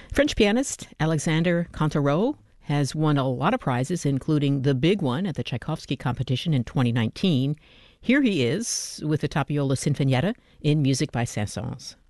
French pianist Alexandre Cantarot has won a lot of prizes, including the big one at the Tchaikovsky competition in 2019. Here he is with the Tapiola Sinfonietta in Music by Saint-Saëns.